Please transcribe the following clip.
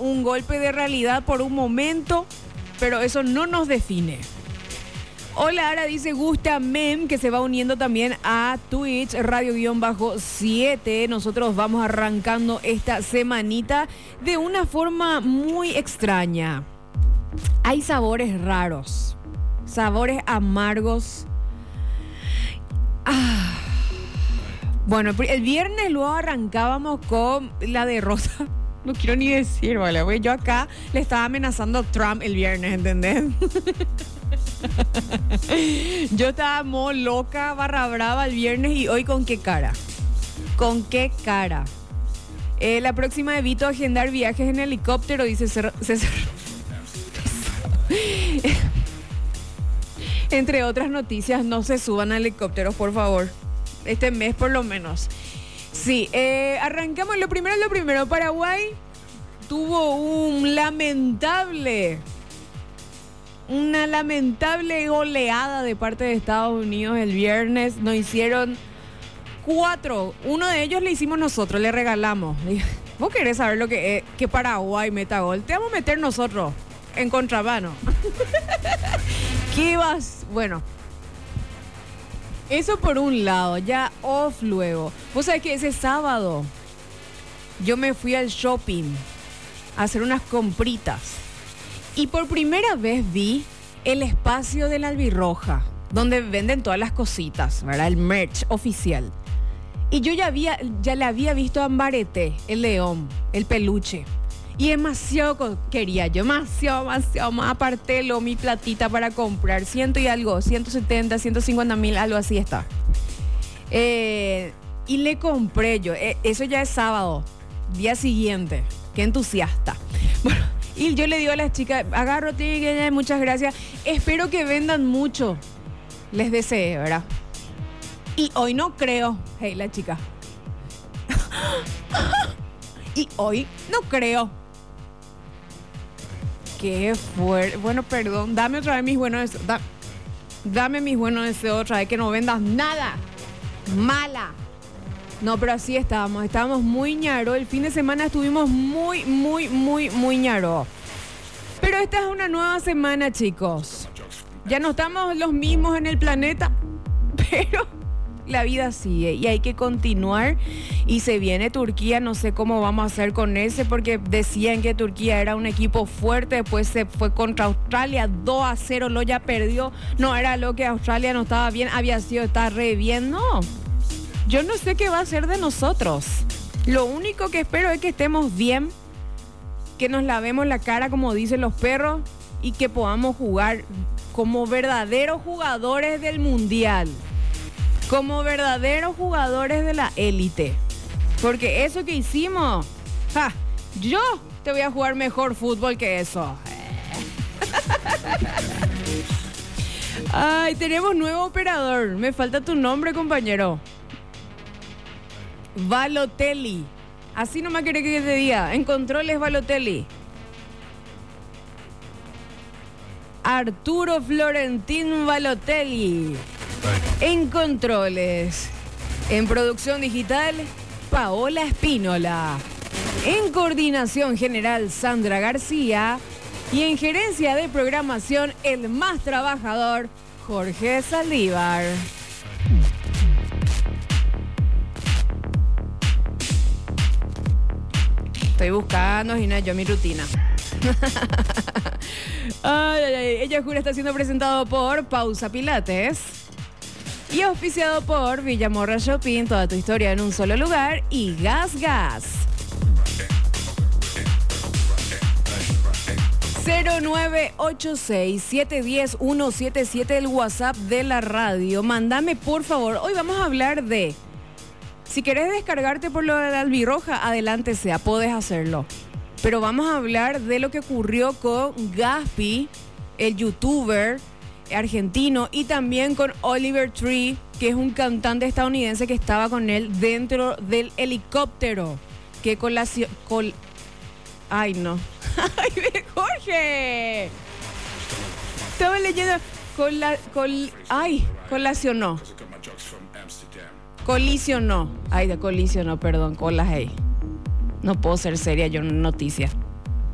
un golpe de realidad por un momento, pero eso no nos define. Hola, Ara dice Gusta Mem, que se va uniendo también a Twitch, radio-7. Nosotros vamos arrancando esta semanita de una forma muy extraña. Hay sabores raros, sabores amargos. Bueno, el viernes luego arrancábamos con la derrota. No quiero ni decir, vale, güey. Yo acá le estaba amenazando a Trump el viernes, ¿entendés? Yo estaba muy loca, barra brava el viernes, y hoy ¿con qué cara? ¿Con qué cara? La próxima evito agendar viajes en helicóptero, dice César. Entre otras noticias, no se suban a helicópteros, por favor. Este mes por lo menos. Sí, arrancamos lo primero. Paraguay tuvo una lamentable goleada de parte de Estados Unidos el viernes. Nos hicieron 4. Uno de ellos le hicimos nosotros, le regalamos. ¿Vos querés saber lo que es que Paraguay meta gol? Te vamos a meter nosotros en contramano. ¿Qué vas? Bueno, eso por un lado, ya off luego. Vos sabés que ese sábado yo me fui al shopping a hacer unas compritas y por primera vez vi el espacio de la Albirroja, donde venden todas las cositas, ¿verdad? El merch oficial. Y yo ya le había visto a Ambarete, el león, el peluche. Y demasiado quería yo, demasiado más. Aparté mi platita para comprar 100 y algo, 170, 150 mil, algo así está. Y le compré yo, eso ya es sábado, día siguiente. Qué entusiasta. Bueno, y yo le digo a las chicas, agarro, muchas gracias. Espero que vendan mucho. Les deseé, ¿verdad? Y hoy no creo. Hey, la chica. Y hoy no creo. Qué fuerte. Bueno, perdón. Dame otra vez mis buenos deseos. Dame mis buenos deseos otra vez. Que no vendas nada. Mala. No, pero así estábamos. Estábamos muy ñaro. El fin de semana estuvimos muy ñaro. Pero esta es una nueva semana, chicos. Ya no estamos los mismos en el planeta. Pero la vida sigue y hay que continuar. Y se viene Turquía, no sé cómo vamos a hacer con ese, porque decían que Turquía era un equipo fuerte, después se fue contra Australia, 2-0, lo ya perdió. No era lo que Australia no estaba bien, había sido, está re bien, no. Yo no sé qué va a hacer de nosotros. Lo único que espero es que estemos bien, que nos lavemos la cara, como dicen los perros, y que podamos jugar como verdaderos jugadores del mundial. Como verdaderos jugadores de la élite. Porque eso que hicimos, yo te voy a jugar mejor fútbol que eso. Ay, tenemos nuevo operador. Me falta tu nombre, compañero. Balotelli. Así nomás quiere que te diga. En controles, Balotelli. Arturo Florentín Balotelli. En controles. En producción digital, Paola Espínola. En coordinación general, Sandra García. Y en gerencia de programación, el más trabajador, Jorge Saldívar. Estoy buscando, Gina, yo mi rutina. Ella Jura está siendo presentado por Pausa Pilates y auspiciado por Villamorra Shopping, toda tu historia en un solo lugar, y Gas Gas. 0986-710-177, el WhatsApp de la radio. Mándame, por favor. Hoy vamos a hablar de... Si querés descargarte por lo de la Albirroja, adelante sea, podés hacerlo. Pero vamos a hablar de lo que ocurrió con Gaspi, el youtuber argentino, y también con Oliver Tree, que es un cantante estadounidense que estaba con él dentro del helicóptero. Que Ay, no. ¡Ay, Jorge! Estaba leyendo... Colacionó. Colisionó. Ay, de colisionó, perdón. Colas, hey. No puedo ser seria yo en noticias.